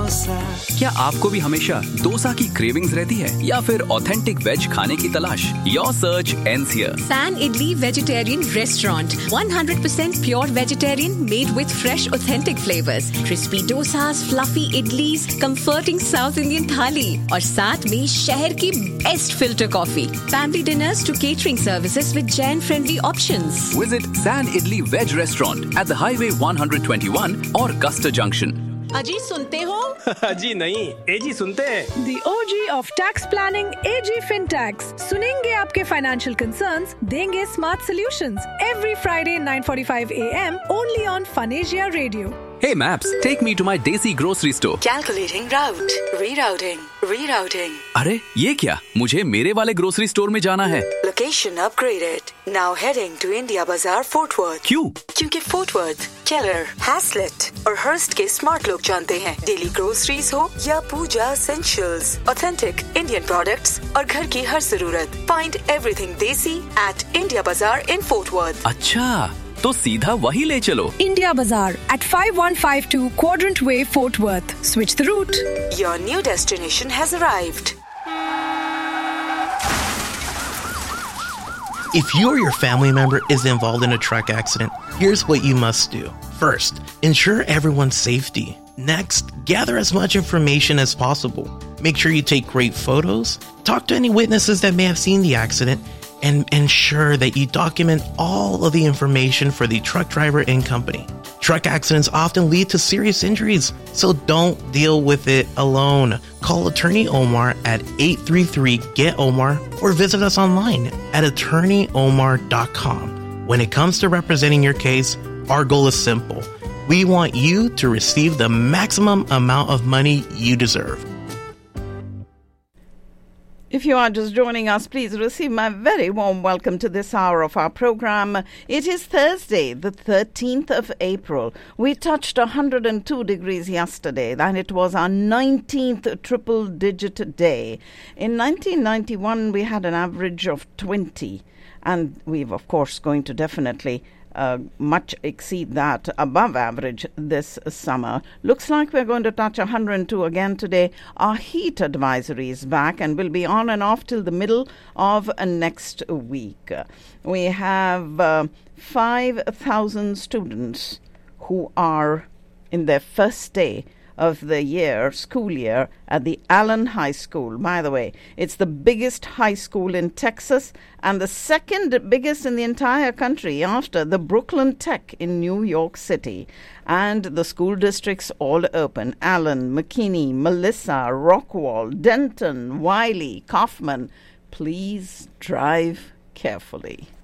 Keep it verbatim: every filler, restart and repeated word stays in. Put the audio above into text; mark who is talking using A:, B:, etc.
A: डोसा।
B: क्या आपको भी हमेशा डोसा की क्रेविंग्स रहती है या फिर ऑथेंटिक वेज खाने की तलाश? Your search ends here.
C: San Idli Vegetarian Restaurant, one hundred percent pure vegetarian, made with fresh, authentic flavors. Crispy dosas, fluffy idlis, comforting South Indian thali, और साथ में शहर की best filter coffee. Family dinners to catering services with Jain-friendly options.
B: Visit San Idli Veg Restaurant at the Highway one twenty-one or Custer Junction.
C: अजी सुनते हो?
D: जी नहीं, एजी सुनते हैं।
E: The O G of tax planning, A G FinTax. सुनेंगे आपके financial concerns, देंगे smart solutions. Every Friday nine forty-five a m only on Fanasia Radio.
B: Hey Maps, take me to my Desi grocery store.
F: Calculating route. Rerouting. Rerouting.
B: अरे ये क्या? मुझे मेरे वाले grocery store में जाना है।
F: Location upgraded. Now heading to India Bazaar, Fort Worth.
B: क्यों?
F: क्योंकि Fort Worth, Keller, Haslett और Hearst के स्मार्ट लोग जानते हैं। डेली ग्रोसरीज हो या पूजा essentials, authentic Indian products और घर की हर जरूरत. Find everything Desi at India Bazaar in Fort Worth.
B: अच्छा, तो सीधा वही ले चलो।
E: India Bazaar at five one five two Quadrant Way, Fort Worth. Switch the route.
F: Your new destination has arrived.
G: If you or your family member is involved in a truck accident, here's what you must do. First, ensure everyone's safety. Next, gather as much information as possible. Make sure you take great photos, talk to any witnesses that may have seen the accident, and ensure that you document all of the information for the truck driver and company. Truck accidents often lead to serious injuries, so don't deal with it alone. Call Attorney Omar at eight three three, G E T Omar or visit us online at attorney omar dot com. When it comes to representing your case, our goal is simple. We want you to receive the maximum amount of money you deserve.
H: If you are just joining us, please receive my very warm welcome to this hour of our program. It is Thursday, the thirteenth of April. We touched one hundred two degrees yesterday, and it was our nineteenth triple-digit day. In nineteen ninety-one, we had an average of twenty, and we're, of course, going to definitely Uh, much exceed that, above average this summer. Looks like we're going to touch one hundred two again today. Our heat advisory is back and will be on and off till the middle of uh, next week. We have uh, five thousand students who are in their first day of the year, school year, at the Allen High School. By the way, it's the biggest high school in Texas and the second biggest in the entire country after the Brooklyn Tech in New York City. And the school districts all open: Allen, McKinney, Melissa, Rockwall, Denton, Wiley, Kaufman. Please drive carefully.